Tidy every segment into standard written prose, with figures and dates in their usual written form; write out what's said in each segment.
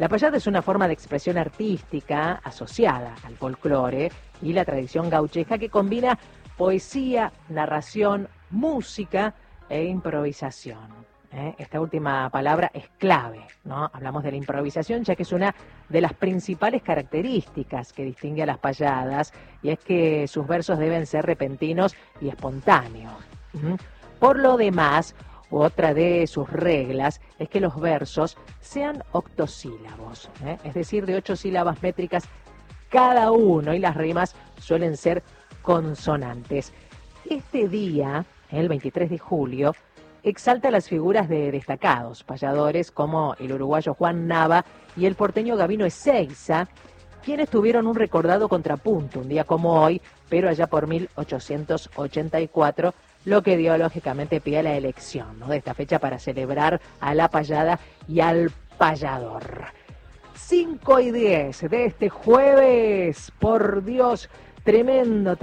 La payada es una forma de expresión artística asociada al folclore y la tradición gaucheja que combina poesía, narración, música e improvisación. Esta última palabra es clave, ¿no? Hablamos de la improvisación ya que es una de las principales características que distingue a las payadas, y es que sus versos deben ser repentinos y espontáneos. Por lo demás, otra de sus reglas es que los versos sean octosílabos, es decir, de 8 sílabas métricas cada uno, y las rimas suelen ser consonantes. Este día, el 23 de julio, exalta las figuras de destacados payadores como el uruguayo Juan Nava y el porteño Gabino Ezeiza, quienes tuvieron un recordado contrapunto un día como hoy, pero allá por 1884, lo que dio lógicamente pie a la elección, ¿no?, de esta fecha para celebrar a la payada y al payador. 5:10 de este jueves, por Dios, tremendo.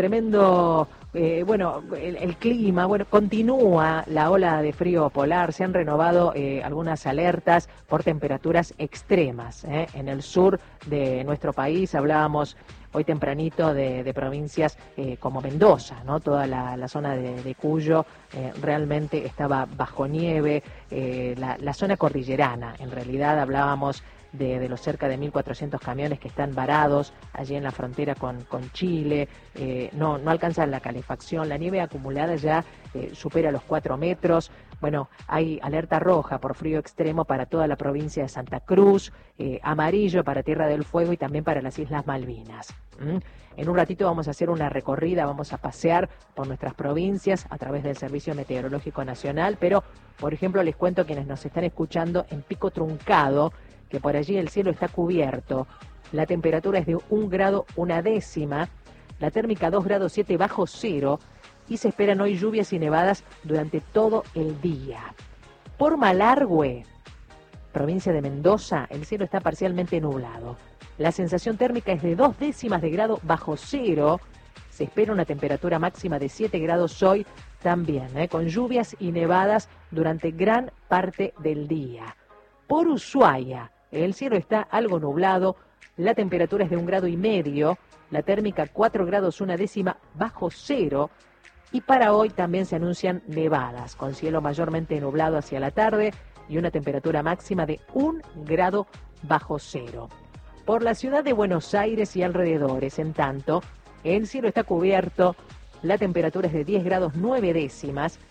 El clima, continúa la ola de frío polar. Se han renovado algunas alertas por temperaturas extremas en el sur de nuestro país. Hablábamos hoy tempranito de provincias como Mendoza, ¿no? Toda la zona de Cuyo realmente estaba bajo nieve. La zona cordillerana, en realidad hablábamos de los cerca de 1.400 camiones que están varados allí en la frontera con Chile. No alcanzan la calefacción, la nieve acumulada ya supera los 4 metros. Bueno, hay alerta roja por frío extremo para toda la provincia de Santa Cruz, amarillo para Tierra del Fuego y también para las Islas Malvinas. En un ratito vamos a hacer una recorrida, vamos a pasear por nuestras provincias a través del Servicio Meteorológico Nacional, pero, por ejemplo, les cuento a quienes nos están escuchando en Pico Truncado, que por allí el cielo está cubierto, la temperatura es de 1 grado 1/10, la térmica 2 grados 7 bajo cero, y se esperan hoy lluvias y nevadas durante todo el día. Por Malargüe, provincia de Mendoza, el cielo está parcialmente nublado. La sensación térmica es de 0,2 de grado bajo cero. Se espera una temperatura máxima de 7 grados hoy también, con lluvias y nevadas durante gran parte del día. Por Ushuaia, el cielo está algo nublado, la temperatura es de 1,5 grados, la térmica 4 grados 1/10 bajo cero, y para hoy también se anuncian nevadas, con cielo mayormente nublado hacia la tarde y una temperatura máxima de 1 grado bajo cero. Por la ciudad de Buenos Aires y alrededores, en tanto, el cielo está cubierto, la temperatura es de 10 grados 9/10,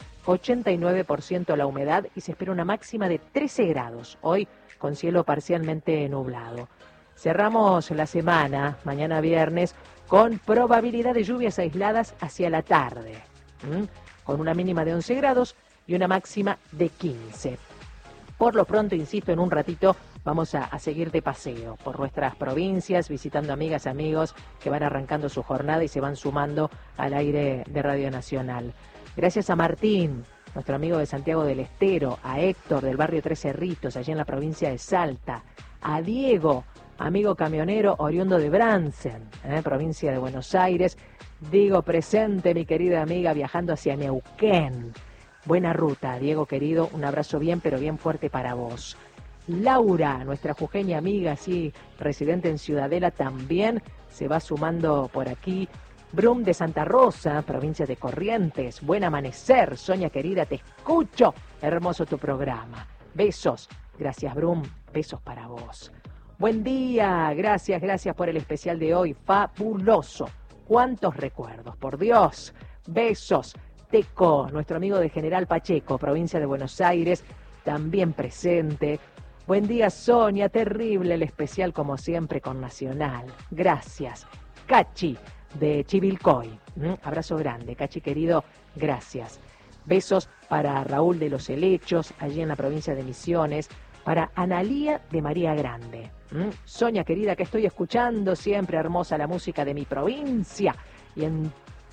89% la humedad y se espera una máxima de 13 grados, hoy con cielo parcialmente nublado. Cerramos la semana, mañana viernes, con probabilidad de lluvias aisladas hacia la tarde, con una mínima de 11 grados y una máxima de 15. Por lo pronto, insisto, en un ratito vamos a seguir de paseo por nuestras provincias, visitando amigas, amigos que van arrancando su jornada y se van sumando al aire de Radio Nacional. Gracias a Martín, nuestro amigo de Santiago del Estero, a Héctor del barrio Tres Cerritos, allí en la provincia de Salta, a Diego, amigo camionero oriundo de Bransen, provincia de Buenos Aires. Diego presente, mi querida amiga, viajando hacia Neuquén. Buena ruta, Diego querido, un abrazo bien, pero bien fuerte para vos. Laura, nuestra jujeña amiga, sí, residente en Ciudadela, también se va sumando por aquí. Brum de Santa Rosa, provincia de Corrientes. Buen amanecer, Sonia querida, te escucho. Hermoso tu programa. Besos. Gracias, Brum. Besos para vos. Buen día. Gracias por el especial de hoy. Fabuloso. Cuántos recuerdos, por Dios. Besos. Teco, nuestro amigo de General Pacheco, provincia de Buenos Aires, también presente. Buen día, Sonia. Terrible el especial, como siempre, con Nacional. Gracias. Cachi, de Chivilcoy. Abrazo grande, Cachi querido, gracias. Besos para Raúl de los Helechos, allí en la provincia de Misiones, para Analía de María Grande. Sonia querida, que estoy escuchando siempre hermosa la música de mi provincia, y en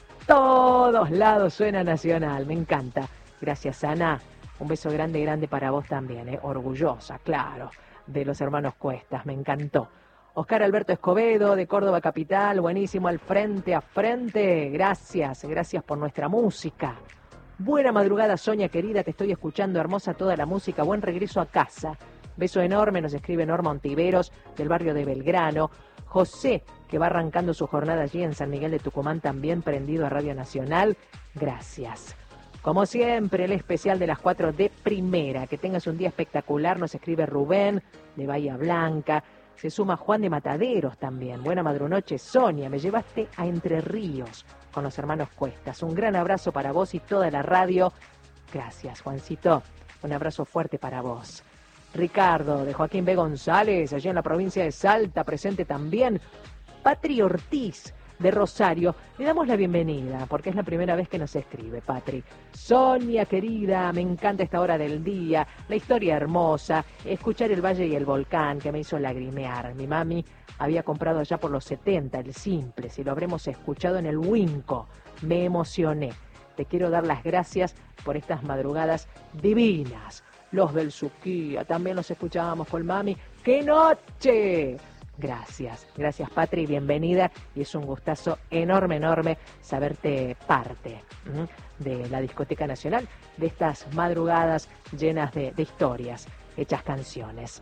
todos lados suena Nacional, me encanta. Gracias, Ana. Un beso grande para vos también, orgullosa, claro, de los hermanos Cuestas, me encantó. Oscar Alberto Escobedo, de Córdoba Capital, buenísimo, al frente, a frente. Gracias por nuestra música. Buena madrugada, Sonia querida, te estoy escuchando, hermosa toda la música. Buen regreso a casa. Beso enorme, nos escribe Norma Ontiveros, del barrio de Belgrano. José, que va arrancando su jornada allí en San Miguel de Tucumán, también prendido a Radio Nacional. Gracias. Como siempre, el especial de las 4 de primera. Que tengas un día espectacular, nos escribe Rubén, de Bahía Blanca. Se suma Juan de Mataderos también. Buena madrunoche, Sonia, me llevaste a Entre Ríos con los hermanos Cuestas. Un gran abrazo para vos y toda la radio. Gracias, Juancito. Un abrazo fuerte para vos. Ricardo, de Joaquín B. González, allí en la provincia de Salta, presente también. Patri Ortiz, de Rosario. Le damos la bienvenida, porque es la primera vez que nos escribe, Patri. Sonia, querida, me encanta esta hora del día, la historia hermosa, escuchar el Valle y el Volcán, que me hizo lagrimear. Mi mami había comprado allá por los 70, el simple, si lo habremos escuchado en el Winco. Me emocioné. Te quiero dar las gracias por estas madrugadas divinas. Los del Suquía, también los escuchábamos con mami. ¡Qué noche! Gracias, gracias Patri, bienvenida, y es un gustazo enorme, enorme saberte parte de la Discoteca Nacional, de estas madrugadas llenas de historias, hechas canciones.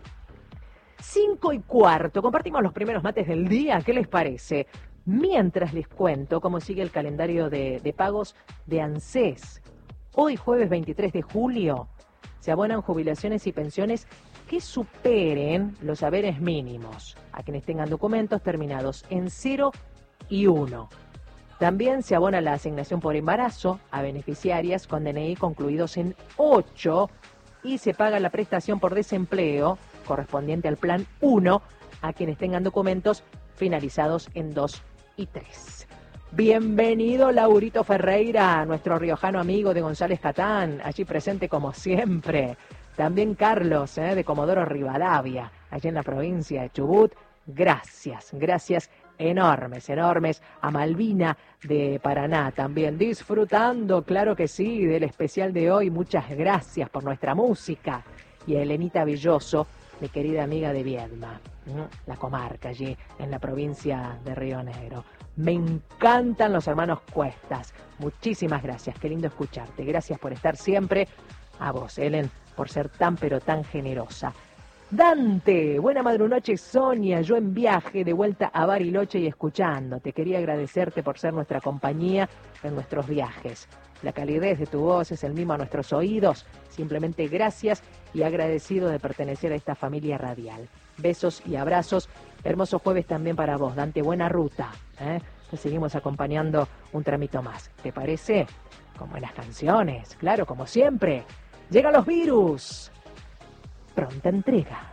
5:15, compartimos los primeros mates del día, ¿qué les parece? Mientras les cuento cómo sigue el calendario de pagos de ANSES. Hoy, jueves 23 de julio, se abonan jubilaciones y pensiones que superen los haberes mínimos a quienes tengan documentos terminados en 0 y 1. También se abona la asignación por embarazo a beneficiarias con DNI concluidos en 8 y se paga la prestación por desempleo correspondiente al plan 1 a quienes tengan documentos finalizados en 2 y 3. Bienvenido Laurito Ferreira, nuestro riojano amigo de González Catán, allí presente como siempre. También Carlos, de Comodoro Rivadavia, allí en la provincia de Chubut. Gracias, gracias enormes, enormes. A Malvina de Paraná también disfrutando, claro que sí, del especial de hoy. Muchas gracias por nuestra música. Y a Elenita Villoso, mi querida amiga de Viedma, la comarca allí en la provincia de Río Negro. Me encantan los hermanos Cuestas. Muchísimas gracias, qué lindo escucharte. Gracias por estar siempre. A vos, Helen, por ser tan pero tan generosa. Dante, buena madrunoche, Sonia, yo en viaje de vuelta a Bariloche y escuchándote. Quería agradecerte por ser nuestra compañía en nuestros viajes. La calidez de tu voz es el mismo a nuestros oídos. Simplemente gracias y agradecido de pertenecer a esta familia radial. Besos y abrazos. Hermoso jueves también para vos, Dante, buena ruta. Te seguimos acompañando un tramito más. ¿Te parece? Como en las canciones, claro, como siempre. Llegan los virus. Pronta entrega.